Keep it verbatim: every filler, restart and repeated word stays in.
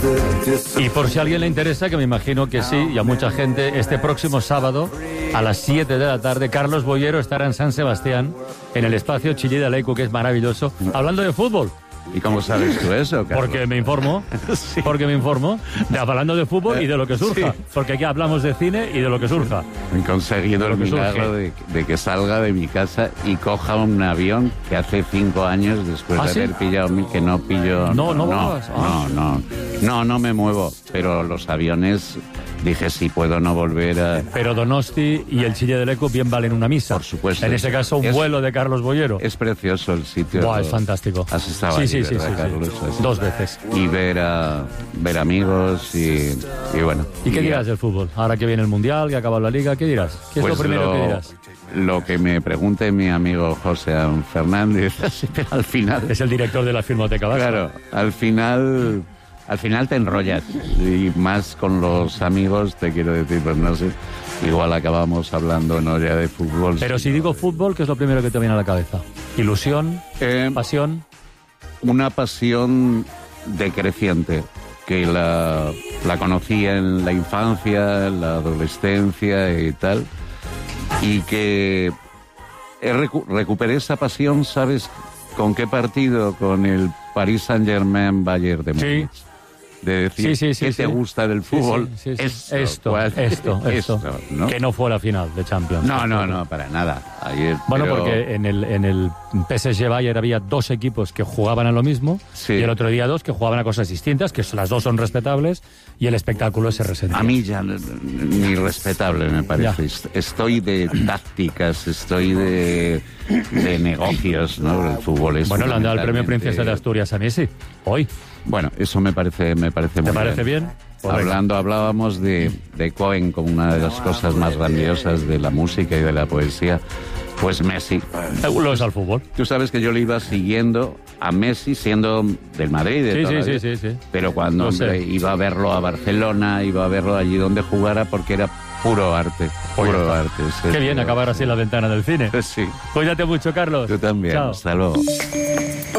Y por si a alguien le interesa, que me imagino que sí, y a mucha gente, este próximo sábado, a las siete de la tarde, Carlos Boyero estará en San Sebastián, en el espacio Chillida de Leicu, que es maravilloso, hablando de fútbol. ¿Y cómo sabes tú eso, Carlos? Porque me informo, Sí. porque me informo, de, hablando de fútbol y de lo que surja, Sí. porque aquí hablamos de cine y de lo que surja. He conseguido el Lo que milagro de, de que salga de mi casa y coja un avión que hace cinco años, después ¿Ah, de sí? haber pillado mil, que no pillo... No, no no, vas. Ah. no, no, no, no me muevo, pero los aviones, dije, si puedo no volver a... Pero Donosti y el Chillida de Leicu bien valen una misa. Por supuesto. En ese caso, un Es- vuelo de Carlos Boyero. Es precioso el sitio. Buah, es fantástico. Has estado Sí, allí, sí, sí, ¿verdad, sí, sí. Carlos? Has- Dos veces. Y ver a ver amigos y, y bueno. ¿Y qué y- dirás del fútbol? Ahora que viene el Mundial, que ha acabado la Liga, ¿qué dirás? ¿Qué es Pues lo primero lo, que dirás? lo que me pregunte mi amigo José Fernández, pero al final... Es el director de la Filmoteca Vasca. Claro, al final... Al final te enrollas, y más con los amigos, te quiero decir, pues no sé, igual acabamos hablando no ya de fútbol. Pero si digo fútbol, ¿qué es lo primero que te viene a la cabeza? ¿Ilusión? Eh, ¿Pasión? una pasión decreciente, que la, la conocí en la infancia, en la adolescencia y tal, y que he recu- recuperé esa pasión, ¿sabes con qué partido? Con el Paris Saint-Germain-Bayern de Múnich. Sí. De decir, Sí, sí, sí, ¿qué sí. te gusta del fútbol? Sí, sí, sí, sí. Esto, Esto, ¿cuál? esto, esto, Esto, ¿no? Que no fue la final de Champions. No, no, no, para nada. Ayer, Bueno, pero- porque en el, en el P S G Bayern había dos equipos que jugaban a lo mismo, Sí. y el otro día dos que jugaban a cosas distintas, que las dos son respetables, y el espectáculo se resentía. A mí ya n- ni respetable me parece. Ya. Estoy de tácticas, estoy de, de negocios, ¿no? El fútbol es Bueno, le han dado el premio fundamentalmente- Princesa de Asturias a Messi, hoy. Bueno, eso me parece, me parece muy ¿Te parece bien? Pues venga. Hablando, hablábamos de, de Cohen como una de las cosas más grandiosas de la música y de la poesía. Pues Messi. Lo es al fútbol. Tú sabes que yo le iba siguiendo a Messi siendo del Madrid. De Sí, toda sí, la sí, vida. sí, sí. Pero cuando Lo sé. hombre, iba a verlo a Barcelona, iba a verlo allí donde jugara, porque era puro arte. Pues ya Puro está. arte. Qué Sí, bien sí. acabar así la ventana del cine. Sí. Cuídate mucho, Carlos. Tú también. Chao. Hasta luego.